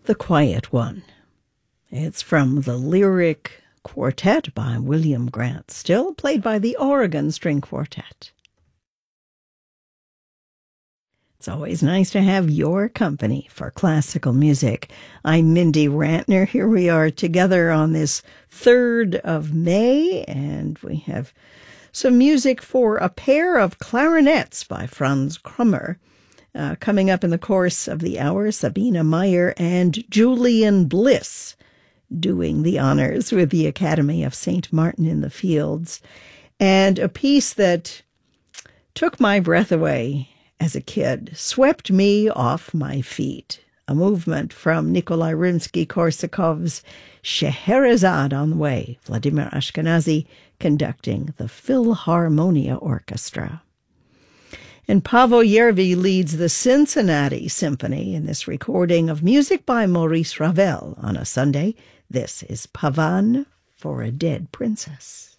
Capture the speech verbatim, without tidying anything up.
The Quiet One. It's from the Lyric Quartet by William Grant Still, played by the Oregon String Quartet. It's always nice to have your company for classical music. I'm Mindy Rantner. Here we are together on this third of May, and we have some music for a pair of clarinets by Franz Krummer. Uh, coming up in the course of the hour, Sabina Meyer and Julian Bliss doing the honors with the Academy of Saint Martin in the Fields. And a piece that took my breath away as a kid, swept me off my feet. A movement from Nikolai Rimsky-Korsakov's Scheherazade on the Way, Vladimir Ashkenazy conducting the Philharmonia Orchestra. And Paavo Järvi leads the Cincinnati Symphony in this recording of music by Maurice Ravel on a Sunday. This is Pavan for a Dead Princess.